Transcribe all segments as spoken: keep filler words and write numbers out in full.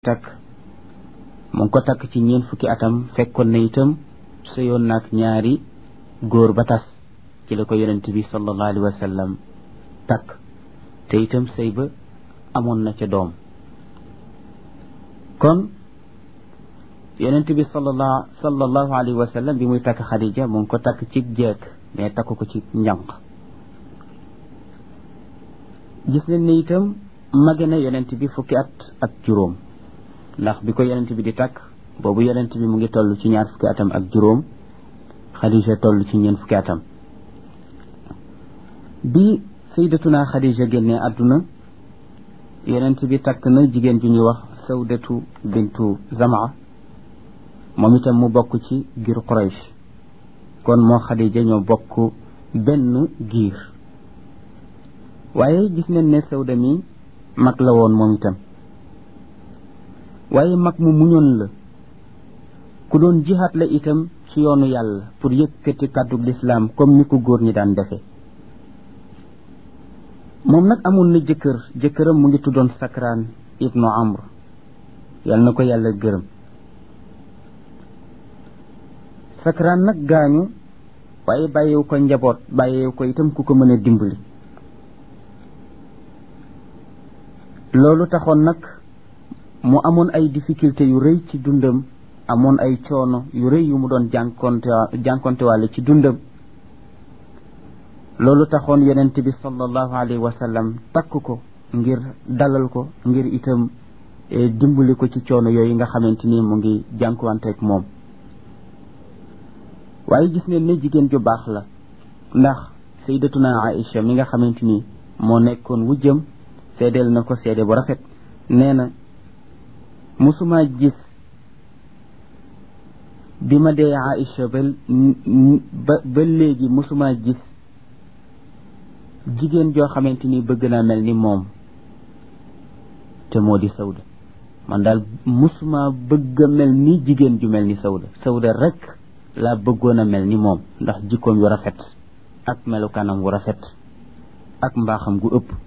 takk mu ngi ko takk ci ñeent fukki atam fekkoon na itam sëyoon naag ñaari góor ba tas ci la ko yonent bi sallallahu alayhi wa sallam takk te itam sëy ba amoon na ca doom kon yonent bi sallallahu sallallahu alayhi wa sallam bi muy takk Xadija mu ngi ko takk ci jeeg mais takk ko ci njànq gis nañ ne itam mage na yonent bi fukki at ak juróom ndax bi ko yonent bi di takk boobu yonent bi mu ngi toll ci ñaar fukki atam ak juróom Xadija toll ci ñeent fukki atam bi sayyidatuna Xadija génnee àdduna yonent bi takk na jigéen ju ñuy wax Sawdatu bintu Zamaa moom itam mu bokk ci giir Quraysh kon moo Xadija ñoo bokk benn giir waaye gis nañ ne Sawda mi mag la woon moom itam waaye mag mu muñoon la ku doon jihaat la itam ci yoonu yàlla pour yëkkati kàddu lislaam comme ni ko góor ñi daan defe moom nag amoon na jëkkër jëkkëram mu ngi tuddoon Sakraan ibnu Amr yàlla na ko yàlla gërëm Sakraan nag gaañu waaye bàyyiwu ko njaboot bàyyiwu ko itam ku ko mën a dimbali loolu taxoon nag mu amoon ay difficulté yu rëy ci dundam amoon ay coono yu rëy yu mu doon jànkonte jànkonte wàlle ci dundam loolu taxoon yonent bi sallallahu alayhi wa sallam takk ko ngir dalal ko ngir itam dimbali ko ci coono yooyu nga xamante ni mu ngi jànkuwanteeg moom waaye gis ne ne jigéen ju baax la ndax sayyidatuna Aïcha mi nga xamante ni moo nekkoon wujjam seedeel na ko seede bu rafet nee na musuma gis bi ma dee Aïcha ba ba ba léegi musuma gis jigéen joo xamante ni bëgg naa mel ni moom te moo di Sawda man daal musuma bëgg a mel ni jigéen ju mel ni Sawda Sawda rek laa bëggoon a mel ni moom ndax jikkoom yu rafet ak melukaanam wu rafet ak mbaaxam gu ëpp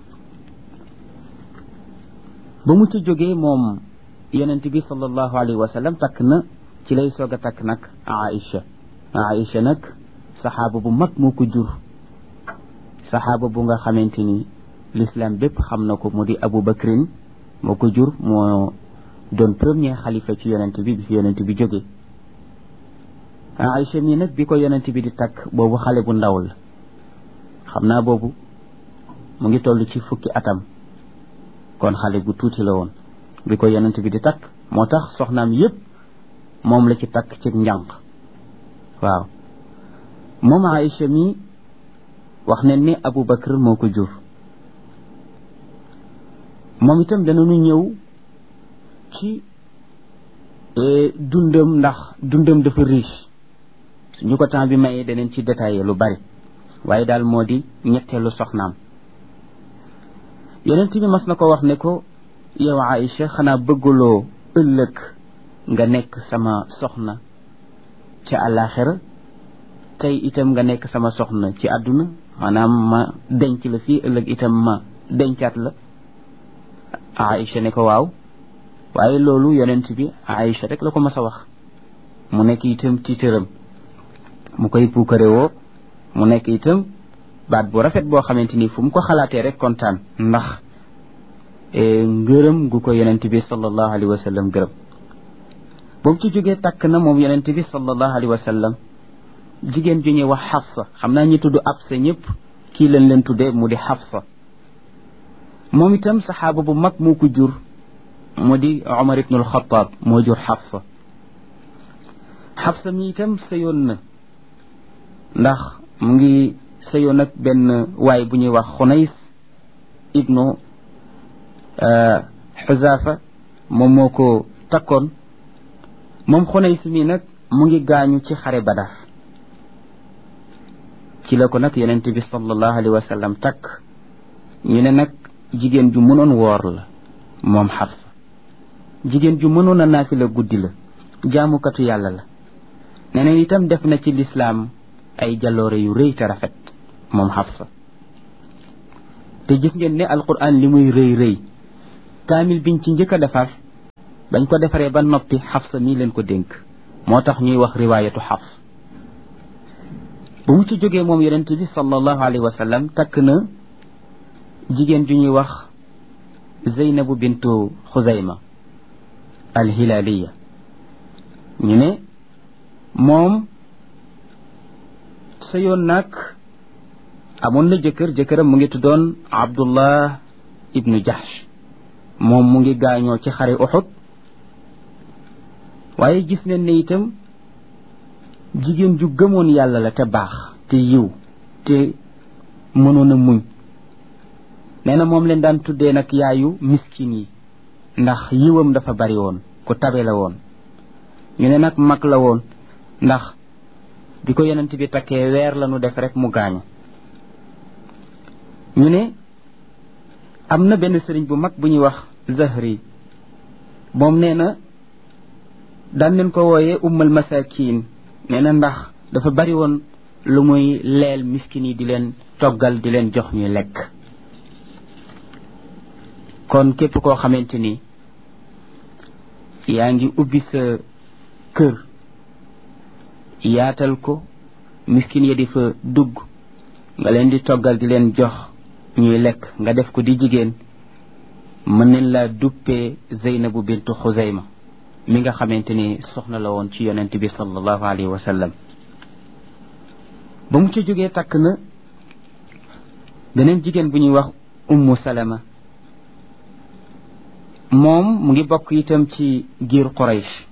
ba mu ci jógee moom yonent bi sallallahu alayhi wa sallam takk na ci lay soog a takk nag Aïcha Aïcha nag saxaaba bu mag moo ko jur saxaaba bu nga xamante ni l'islam bépp xam na ko mu di Abu Bakrin moo ko jur moo doon premier xalifa ci yonent bi bi fi yonent bi jógee Aïcha mii nag bi ko yonent bi di takk boobu xale bu ndaw la xam naa boobu mu ngi toll ci fukki atam kon xale bu tuuti la woon bi ko yonent bi di takk moo tax soxnaam yépp moom la ci takk ci njànq waaw moom Aïcha mii wax ne ni Abu Bakr moo ko jur moom itam danañu ñëw ci dundam ndax dundam dafa riche suñu ko temps bi mayee daneen ci détaillé lu bari waaye daal moo di ñetteelu soxnaam yonent bi mas na ko wax ne ko yow Aïcha xanaa bëgguloo ëllëg nga nekk sama soxna ci àllaaxira tey itam nga nekk sama soxna ci àdduna maanaam ma denc la fii ëllëg itam ma dencaat la Aïcha ne ko waaw waaye loolu yonent bi Aïcha rek la ko mas a wax mu nekk itam tiitëram mu koy puukare woo mu nekk itam baat bu rafet boo xamante ni fu mu ko xalaatee rek kontaan ndax ngërëm gu ko yonent bi sallallahu alayhi wa sallam gërëm boobu ci jógee takk na moom yonent bi sallallahu alayhi wa sallam jigéen ju ñuy wax Xafsa xam naa ñi tudd Absa ñëpp kii lañ leen tuddee mu di Xafsa moom itam saxaaba bu mag moo ko jur mu di Omar ibn al-Khattab moo jur Xafsa Xafsa mi itam sëyoon na ndax mu ngi sëyoon ak benn waay bu ñuy wax Xunays ibnu Xuzaafa moom moo ko takkoon moom Xunays mi nag mu ngi gaañu ci xare Badar ci la ko nag yonent bi sallallahu alayhi wa sallam takk ñu ne nag jigéen ju mënoon woor la moom Xafsa jigéen ju mënoon a naafila guddi la jaamukatu yàlla la neneen itam def na ci lislaam ay jaloore yu rëy te rafet moom Xafsa te gis ngeen ne alquran li muy rëy rëy kaamil biñ ci njëkk a defar bañ ko defaree ba noppi Xafsa mii leen ko dénk moo tax ñuy wax riwaayatu Xafs bu mu ci jógee moom yonent bi sallallahu alayhi wa sallam takk na jigéen ju ñuy wax Zeynabu bintu Xuzayma al-Hilaliya ñu ne moom sa yoon nag amoon na jëkkër jëkkëram mu ngi tuddoon Abdullah ibnu Jahsh moom mu ngi gaañoo ci xare Uhud waaye gis nañ ne itam jigéen ju gëmoon yàlla la te baax te yiw te mënoon a muñ nee na moom leen daan tuddee nag yaayu miskin yi ndax yiwam dafa bari woon ku tabe la woon ñu ne nag mag la woon ndax bi ko yonent bi takkee weer la nu def rek mu gaañu ñu ne am na benn sëriñ bu mag bu ñuy wax Zahri moom nee na daan leen ko wooyee ummal masakin nee na ndax dafa bari woon lu muy leel miskin yi di leen toggal di leen jox ñuy lekk kon képp koo xamante ni yaa ngi ubbi sa kër yaatal ko miskin yi di fa dugg nga leen di toggal di leen jox ñuy lekk nga def ko di jigéen mën nañ laa duppee Zeynabu bintu Xuzayma mi nga xamante ni soxna la woon ci yonent bi sallallahu alayhi wa sallam ba mu ci jógee takk na beneen jigéen bu ñuy wax Ummu Salama moom mu ngi bokk itam ci giir Quraysh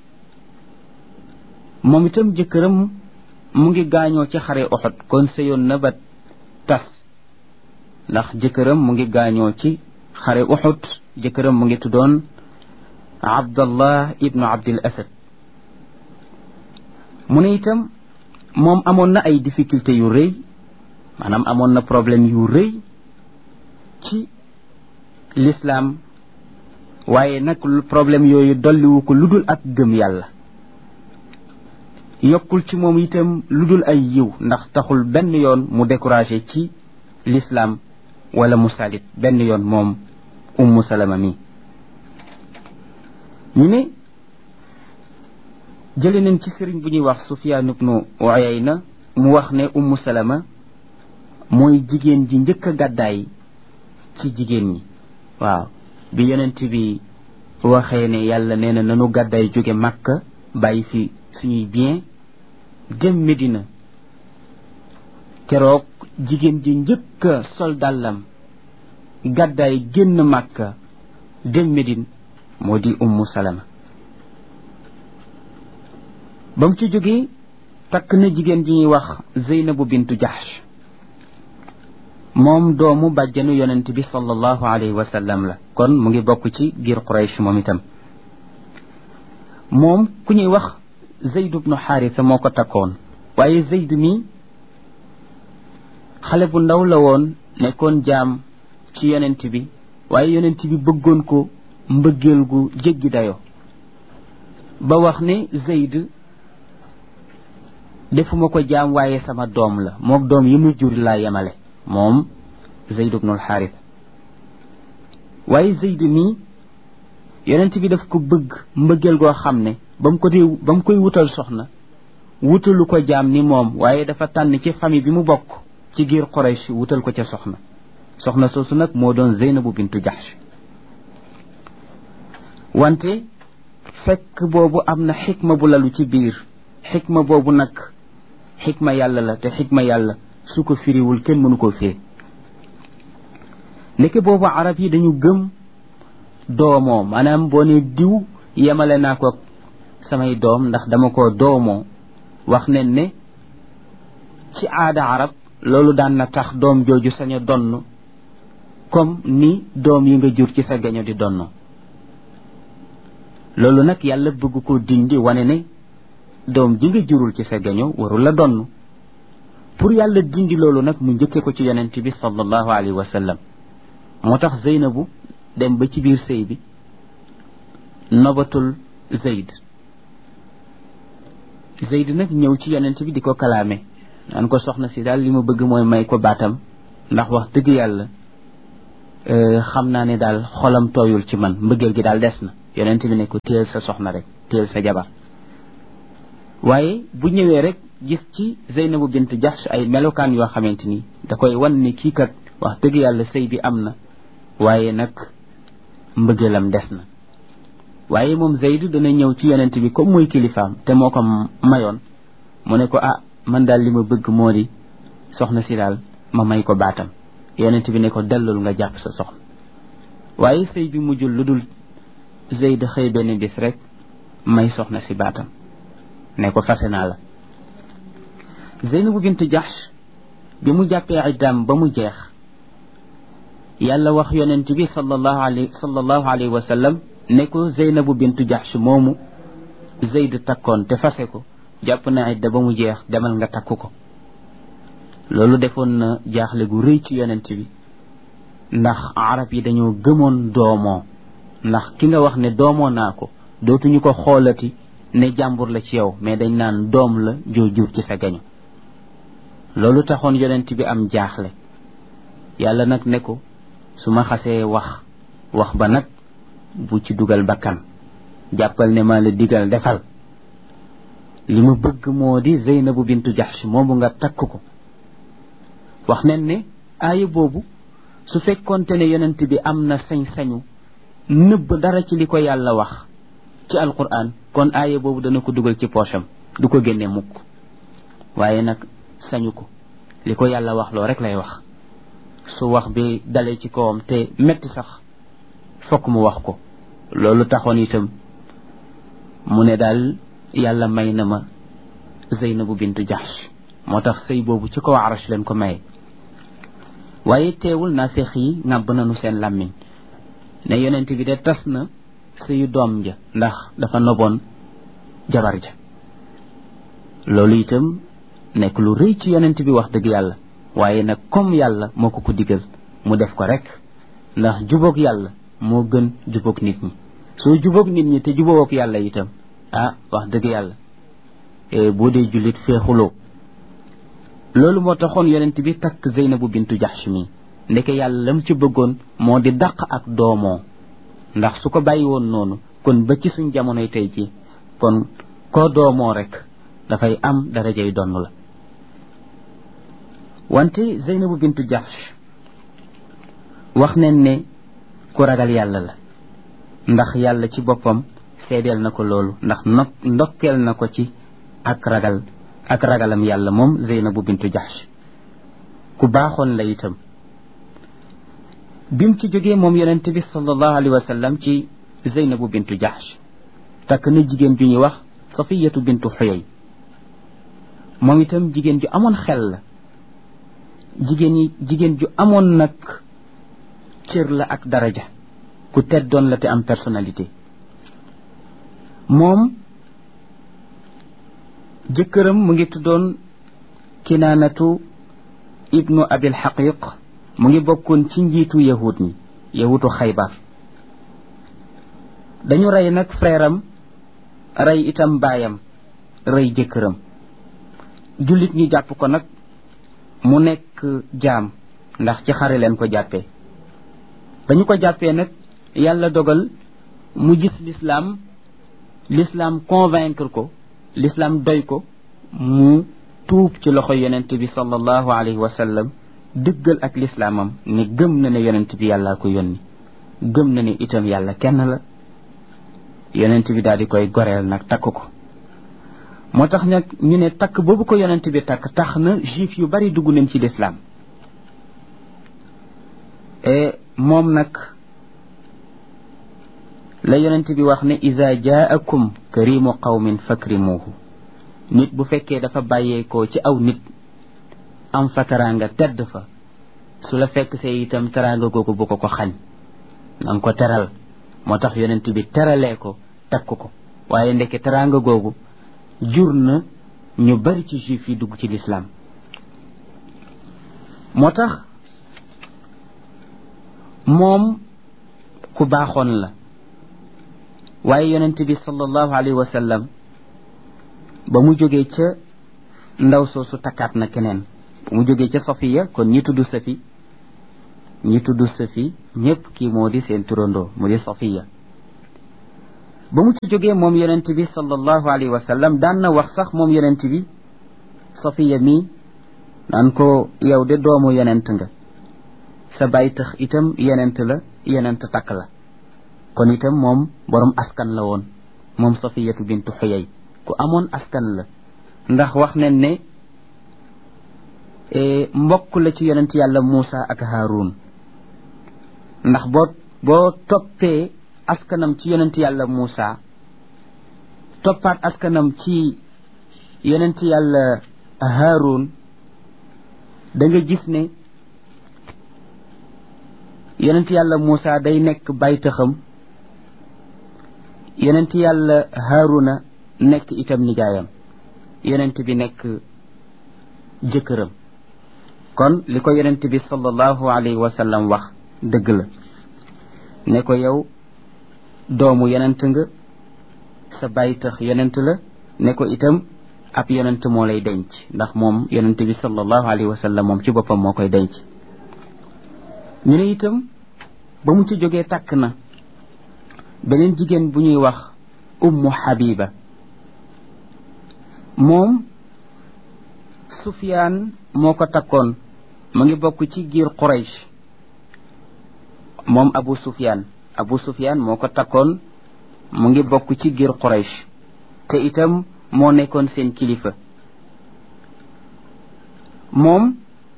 moom itam jëkkëram mu ngi gaañoo ci xare Uhud kon sëyoon na ba tas ndax jëkkëram mu ngi gaañoo ci xare Uhud jëkkëram mu ngi tuddoon Abdallah ibnu Abdil Asad mu ne itam moom amoon na ay difficulté yu rëy maanaam amoon na problème yu rëy ci l'islam waaye nag problème yooyu dolliwu ko lu dul ak gëm yàlla yokkul ci moom itam lu dul ay yiw ndax taxul benn yoon mu découragé ci l'islam wala mu salit benn yoon moom Ummu Salama mi ñu ne jële nañ ci sëriñ bu ñuy wax Sufyaan ibnu Uyayna mu wax ne Ummu Salama mooy jigéen ji njëkk a gàddaay ci jigéen ñi waaw bi yonent bi waxee ne yàlla nee na nanu gàddaay jóge Makka bàyyi fi suñuy bien dem Medina keroog jigéen ji njëkk a sol dàllam gàddaay génn Makka dem Medine moo di Ummu Salama ba mu ci jógee takk na jigéen ji ñuy wax Zeynabu bintu Jahsh moom doomu bàjjanu yonent bi sallallahu alayhi wa sallam la kon mu ngi bokk ci giir Quraysh moom itam moom ku ñuy wax Zayd ibnu Xaarisa moo ko takkoon waaye Zayd mi xale bu ndaw la woon nekkoon jaam ci yonent bi waaye yonent bi bëggoon ko mbëggeel gu jéggi dayo ba wax ne Zayd defuma ko jaam waaye sama doom la mook doom yi mu jur laa yemale moom Zayd ibnul Xaaris waaye Zayd mi yonent bi daf ko bëgg mbëggeel goo xam ne ba mu ko dee ba mu koy wutal soxna wutalu ko jaam ni moom waaye dafa tànn ci famille bi mu bokk ci giir Quraysh wutal ko ca soxna soxna soosu nag moo doon Zeynabu bintu Jahsh wante fekk boobu am na xikma bu lalu ci biir xikma boobu nag xikma yàlla la te xikma yàlla su ko firiwul kenn mënu koo firi nekk boobu arab yi dañu gëm doomoo maanaam boo ne diw yemale naa ko samay doom ndax dama ko doomoo wax nen ne ci aada arab loolu daan na tax doom jooju sañ a donn comme ni doom yi nga jur ci sa gaño di donn loolu nag yàlla bëgg ko dindi wane ne doom ji nga jurul ci sa gaño warul la donn pour yàlla dindi loolu nag mu njëkke ko ci yonent bi sallallahu alayhi wa sallam moo tax Zeynabu dem ba ci biir sëy bi nobatul Zayd Zayd nag ñëw ci yonent bi di ko kalaame naan ko soxna si daal li ma bëgg mooy may ko baatam ndax wax dëgg yàlla xam naa ne daal xolam tooyul ci man mbëggeel gi daal des na yonent bi ne ko téel sa soxna rek téel sa jabar waaye bu ñëwee rek gis ci Zeynabu bint Jahsh ay melokaan yoo xamante ni da koy wan ni kii kat wax dëgg yàlla sëy bi am na waaye nag mbëggeelam des na waaye moom Zayd dana ñëw ci yonent bi comme mooy kilifaam te moo ko mayoon mu ne ko ah man daal li ma bëgg moo di soxna si daal ma may ko baatam yonent bi ne ko dellul nga jàpp sa soxna waaye sëy bi mujjul lu dul Zayd xëy benn bis rek may soxna si baatam ne ko fase naa la Zeynabu bint Jahsh bi mu jàppee iddaam ba mu jeex yàlla wax yonent bi sallallahu alayhi sallallahu alayhi wa sallam ne ko Zeynabu bint Jahsh moomu Zayd takkoon te fase ko jàpp na idda ba mu jeex demal nga takku ko loolu defoon na jaaxle gu rëy ci yonent bi ndax arab yi dañoo gëmoon doomoo ndax ki nga wax ne doomoo naa ko dootuñu ko xoolati ne jàmbur la ci yow mais dañ naan doom la joo jur ci sa gaño loolu taxoon yonent bi am jaaxle yàlla nag ne ko su ma xasee wax wax ba nag bu ci dugal bakkan jàppal ne maa la digal defal li ma bëgg moo di Zeynabu bintu Jahsh moomu nga takk ko wax nen ne aaya boobu su fekkoonte ne yonent bi am na sañ-sañu nëbb dara ci li ko yàlla wax ci alquran kon aaya boobu dana ko dugal ci poosam du ko génne mukk waaye nag sañu ko li ko yàlla wax loo rek lay wax su wax bi dalee ci kawam te metti sax fokk mu wax ko loolu taxoon itam mu ne daal yàlla may na ma Zeynabu bintu Jahsh moo tax sëy boobu ci kaw arash leen ko maye waaye teewul naafeq yi ŋàbb nañu seen làmmiñ ne yonent bi de tas na sëyu doom ja ndax dafa noboon jabar ja loolu itam nekk lu rëy ci yonent bi wax dëgg yàlla waaye nag comme yàlla moo ko ko digal mu def ko rek ndax jubóog yàlla moo gën jubóog nit ñi soo jubóog nit ñi te jubóog yàlla itam ah wax dëgg yàlla boo dee jullit feexuloo loolu moo taxoon yonent bi takk Zeynabu bintu Jahsh mi ndeke yàlla lam ci bëggoon moo di dàq ak doomoo ndax su ko bàyyi woon noonu kon ba ci suñ jamonoy tey ji kon koo doomoo rek dafay am darajay donn la wante Zeynabu bintu Jahsh wax nañ ne ku ragal yàlla la ndax yàlla ci boppam seedeel na ko loolu ndax no ndokkeel na ko ci ak ragal ak ragalam yàlla moom Zeynabu bintu Jahsh ku baaxoon la itam bim ci jógee moom yonent bi sallallahu alayhi wa sallam ci Zeynabu bintu Jahsh takk na jigéen ju ñuy wax Safiyatu bintu Xuyay moom itam jigéen ju amoon xel la jigéen yi jigéen ju amoon nag cër la ak daraja ku teddoon la te am personnalité moom jëkkëram mu ngi tuddoon Kinaanatu ibnu Abil Haqiq mu ngi bokkoon ci njiitu yahud ñi yahudu Xaybar dañu rey nag frère am rey itam baayam rey jëkkëram jullit ñi jàpp ko nag mu nekk jaam ndax ci xare leen ko jàppee ba ñu ko jàppee nag yàlla dogal mu gis l'islam l'islam convaincre ko l'islam doy ko mu tuub ci loxo yonent bi sallallahu alayhi wa sallam dëggal ak lislaamam ne gëm na ne yonent bi yàllaa ko yónni gëm na ne itam yàlla kenn la yonent bi daal di koy goreel nag takk ko moo tax nag ñu ne takk boobu ko yonent bi takk tax na juif yu bari dugg nañ ci lislaam e moom nag la yonent bi wax ne iza jaakum karimu qawmin fakrimuhu nit bu fekkee dafa bàyyeekoo ci aw nit am fa teraanga tedd fa su la fekk see itam teraanga googu bu ko ko xañ na nga ko teral moo tax yonent bi teralee ko takk ko waaye ndeke teraanga googu jur na ñu bari ci juif yi dugg ci lislaam moo tax moom ku baaxoon la waaye yonent bi sallallahu alayhi wa sallam ba mu jógee ca ndaw soosu takkaat na keneen ba mu jógee ca Safiya kon ñi tudd Safi ñi tudd Safi ñëpp kii moo di seen turandoo mu di Safiya ba mu ci jógee moom yonent bi sallallahu alayhi wa sallam daan na wax sax moom yonent bi Safiya mi naan ko yow de doomu yonent nga sa baay tax itam yonent la yonent takk la kon itam moom borom askan la woon moom Safiyatu bintu Xuyay ku amoon askan la ndax wax nañ ne mbokk la ci yonent yàlla Muusa ak Haarun ndax boo boo toppee askanam ci yonent yàlla Muusa toppaat askanam ci yonent yàlla Haarun da nga gis ne yonent yàlla Muusa day nekk baytaxam yonent yàlla Haaruna nekk itam nijaayam yonent bi nekk jëkkëram kon li ko yonent bi sallallahu alayhi wa sallam wax dëgg la ne ko yow doomu yonent nga sa baytax yonent la ne ko itam ab yonent moo lay denc ndax moom yonent bi sallallahu alayhi wa sallam moom ci boppam moo koy denc ñu ne itam ba mu ci jógee takk na beneen jigéen bu ñuy wax ummu habiba moom Sufyaan moo ko takkoon mu ngi bokk ci giir Quraysh moom Abu Sufyaan Abu Sufyaan moo ko takkoon mu ngi bokk ci giir Quraysh te itam moo nekkoon seen kilifa moom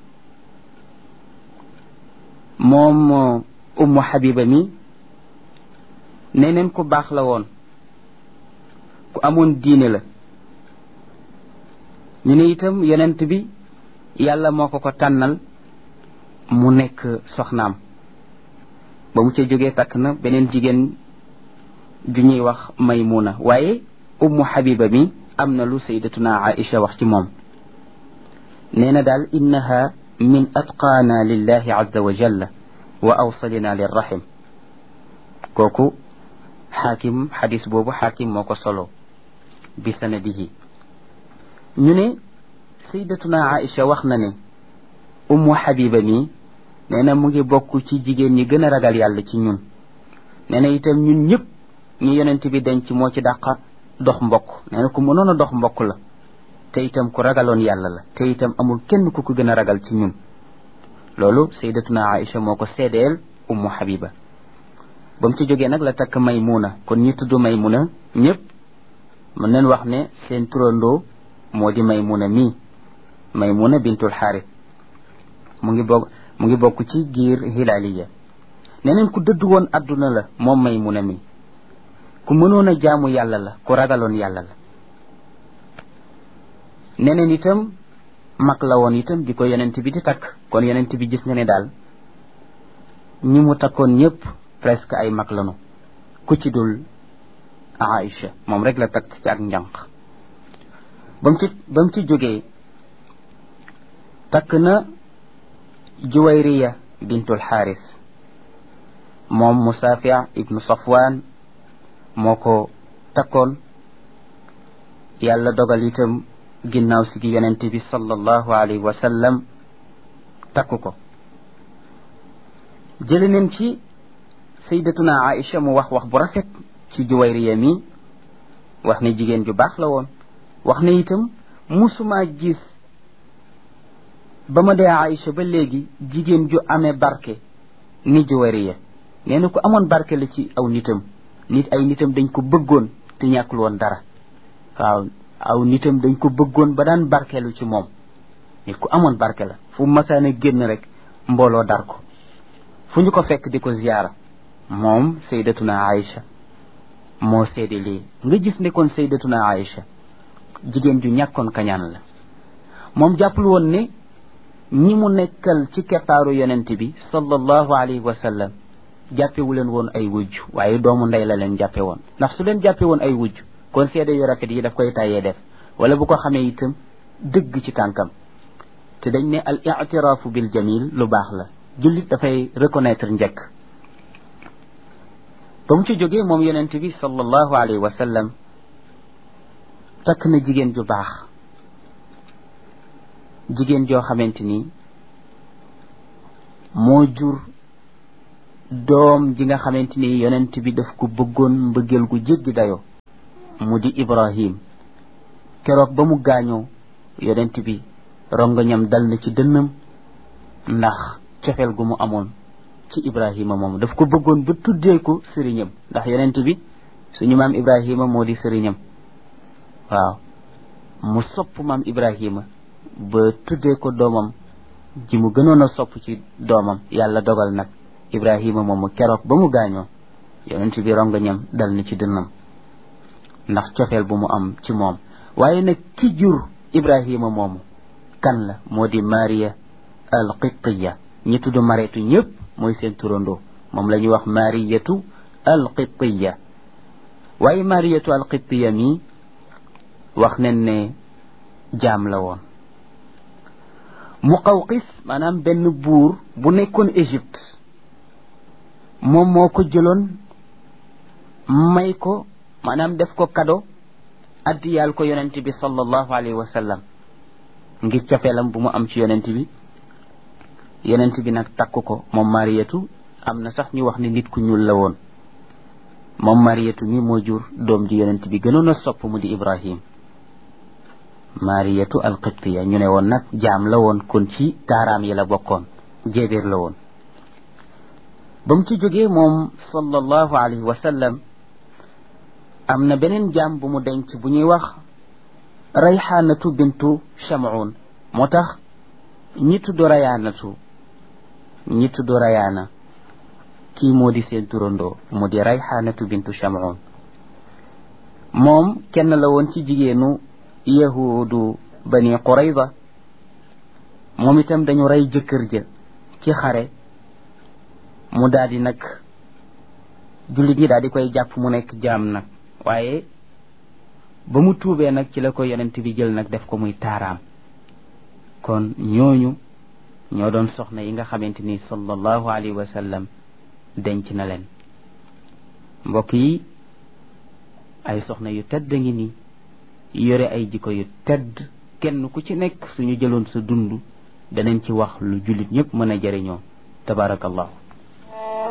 moom ummu habiba mi nee neen ku baax la woon ku amoon diine la ñu ne itam yonent bi yàlla moo ko ko tànnal mu nekk soxnaam ba mu ca jógee takk na beneen jigéen ju ñuy wax Maymuna waaye ummu habiba mi am na lu sayyidatuna Aïcha wax ci moom nee na daal innaha min atqaana lillahi azza wa jalla wa awsalina lirrahim kooku xaakim xadis boobu xaakim moo ko solo bi sanadihi ñu ne sayyidatuna Aïcha wax na ne ummu habiba mi nee na mu ngi bokk ci jigéen ñi gën a ragal yàlla ci ñun nee na itam ñun ñëpp ñu yonent bi denc moo ci dàqa dox mbokk nee na ku mënoon a dox mbokk la te itam ku ragaloon yàlla la te itam amul kenn ku ko gën a ragal ci ñun loolu sayyidatuna Aïcha moo ko seedeel ummu habiba ba mu ci jógee nag la takk Maymuna kon ñi tudd Maymuna ñëpp mën nañ wax ne seen turandoo moo di Maymuna mi Maymuna bintul Xaaris mu ngi bokk mu ngi bokk ci giir Hilaaliya neneen ku dëdd woon adduna la moom Maymuna mi ku mënoon a jaamu yàlla la ku ragaloon yàlla la neneen itam mag la woon itam di ko yonent bi di takk kon yonent bi gis nga ne daal ñi mu takkoon ñëpp presque ay mag lanu ku ci dul Aïcha moom rek la takk ci ak njànq ba mu ci ba mu ci jógee takk na Juwayriya bintul Xaaris moom Musaafi' ibnu Safwaan moo ko takkoon yàlla dogal itam ginnaaw si gi yonent bi sallallahu alayhi wa sallam takk ko jële neen ci sayyidatuna Aïcha mu wax wax bu rafet ci Juwayriya mi wax ne jigéen ju baax la woon wax ne itam musuma gis ba ma dee Aïcha ba léegi jigéen ju amee barke ni Juwayriya nee na ku amoon barke la ci aw nitam nit ay nitam dañ ko bëggoon te ñàkkul woon dara waaw aw nitam dañ ko bëggoon ba daan barkeelu ci moom nit ku amoon barke la fu masaana génn rek mbooloo dar ko fu ñu ko fekk di ko ziyaara moom sayyidatuna Aïcha moo seede lii nga gis ne kon sayyidatuna Aïcha jigéen ju ñàkkoon kañaan la moom jàppul woon ne ñi mu nekkal ci keppaaru yonent bi sallallahu alayhi wa sallam jàppewu leen woon ay wujj waaye doomu ndey la leen jàppe woon ndax su leen jàppe woon ay wujj kon seede yu rafet yi daf koy tàyyee def wala bu ko xamee itam dëgg ci tànkam te dañ ne al i'tiraafu bil jamil lu baax la jullit dafay reconnaître njëkk ba mu ci jógee moom yonent bi sallallahu alayhi wa sallam takk na jigéen ju baax jigéen joo xamante ni moo jur doom ji nga xamante ni yonent bi daf ko bëggoon mbëggeel gu jéggi dayoo mu di Ibrahim keroog ba mu gaañoo yonent bi rongoñam dal na ci dënnam ndax cofeel gu mu amoon ci Ibrahima moom daf ko bëggoon ba tuddee ko sëriñam ndax yonent bi suñu maam Ibrahima moo di sëriñam waaw mu sopp maam Ibrahima ba tuddee ko doomam ji mu gënoon a sopp ci doomam yàlla dogal nag Ibrahima moomu keroog ba mu gaañoo yonent bi rongoñam dal na ci dënnam ndax cofeel bu mu am ci moom waaye nag ki jur Ibrahima moomu kan la moo di Maria al Qibtiya ñi tudd Mareetu ñëpp mooy seen turandoo moom la ñuy wax Mariyatu al Qibtiya waaye Mariyatu al Qibtiya mi wax nañ ne jaam la woon Muqawqis maanaam benn buur bu nekkoon Égypte moom moo ko jëloon may ko maanaam def ko kado addiyal ko yonent bi sallallahu alayhi wa sallam ngir cofeelam bu mu am ci yonent bi yonent bi nag takk ko moom Mariyatu am na sax ñu wax ne nit ku ñuul la woon moom Mariyatu mi moo jur doom ji yonent bi gënoon a sopp mu di Ibrahim Mariyatu al-Qibtiya ñu ne woon nag jaam la woon kon ci taaraam yi la bokkoon jéebéer la woon ba mu ci jógee moom sallallahu alayhi wa sallam am na beneen jaam bu mu denc bu ñuy wax Rayhaanatu bintu Shamuun moo tax ñi tudd Rayaanatu ñi tudd Rayaana kii moo di seen turandoo mu di Rayhaanatu bintu Shamuun moom kenn la woon ci jigéenu yahuudu bani Qurayza moom itam dañu rey jëkkër ja ci xare mu daal di nag jullit ñi daal di koy jàpp mu nekk jaam nag waaye ba mu tuubee nag ci la ko yonent bi jël nag def ko muy taaraam kon ñooñu ñoo doon soxna yi nga xamante ni sallallahu alayhi wa sallam denc na leen mbokk yi ay soxna yu tedd ngi ni yore ay jikko yu tedd kenn ku ci nekk suñu jëloon sa dund danañ ci wax lu jullit ñëpp mën a jëriñoo tabarakallahu